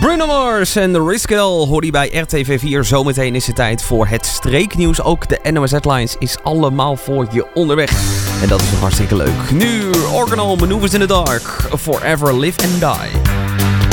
Bruno Mars en Riskel hoor je bij RTV 4. Zometeen is het tijd voor het streeknieuws. Ook de NOS Headlines is allemaal voor je onderweg. En dat is hartstikke leuk. Nu, Organal, Maneuvers in the Dark. Forever Live and Die.